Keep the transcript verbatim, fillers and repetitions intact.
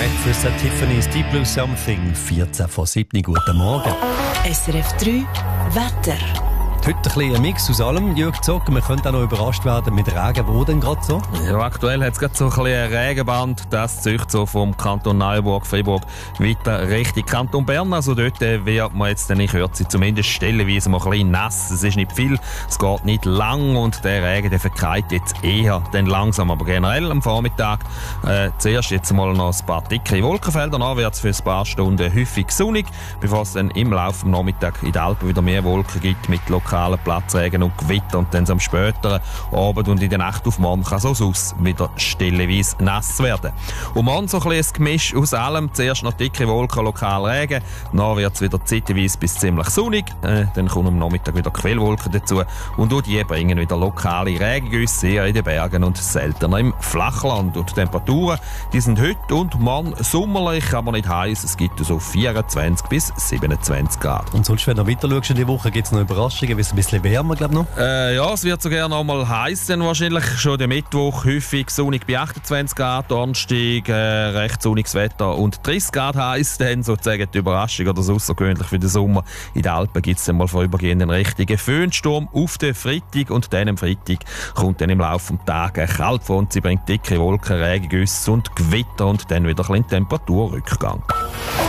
Breakfast at Tiffany's Deep Blue Something, vierzehn vor sieben. Guten Morgen. S R F drei Wetter. Heute ein bisschen ein Mix aus allem, Jürg Zocker. Wir können auch noch überrascht werden mit Regen. Wo denn gerade so? Ja, aktuell hat es gerade so ein bisschen ein Regenband. Das zieht so vom Kanton Neuburg, Freiburg weiter Richtung Kanton Bern. Also dort wird man jetzt in Kürze zumindest stellenweise mal ein bisschen nass. Es ist nicht viel, es geht nicht lang und der Regen der verkeilt jetzt eher dann langsam. Aber generell am Vormittag äh, zuerst jetzt mal noch ein paar dicke Wolkenfelder. Dann wird es für ein paar Stunden häufig sonnig, bevor es dann im Laufe des Nachmittags in den Alpen wieder mehr Wolken gibt mit lokalen Platzregen und Gewitter und dann am späteren Abend und in der Nacht auf morgen kann es auch aus wieder stellenweise nass werden. Und morgen so ein bisschen ein Gemisch aus allem. Zuerst noch dicke Wolken, lokal Regen, dann wird es wieder zeitweise bis ziemlich sonnig, äh, dann kommen am Nachmittag wieder Quellwolken dazu und auch die bringen wieder lokale Regengüsse, eher in den Bergen und seltener im Flachland. Und die Temperaturen, die sind heute und morgen sommerlich, aber nicht heiß. Es gibt so vierundzwanzig bis siebenundzwanzig Grad. Und sonst, wenn du weiter schaust in die Woche, gibt es noch Überraschungen, wird es ein bisschen wärmer, glaube ich, noch? Äh, ja, es wird sogar noch mal heiß dann wahrscheinlich. Schon der Mittwoch häufig sonnig bei achtundzwanzig Grad, Donnerstag äh, recht sonniges Wetter und dreißig Grad heiß. Dann sozusagen die Überraschung oder das Außergewöhnlich für den Sommer. In den Alpen gibt es dann mal vorübergehend einen richtigen Föhnsturm auf den Freitag und dann am Freitag kommt dann im Laufe des Tages eine Kaltfront. Sie bringt dicke Wolken, Regengüsse und Gewitter und dann wieder ein bisschen Temperaturrückgang.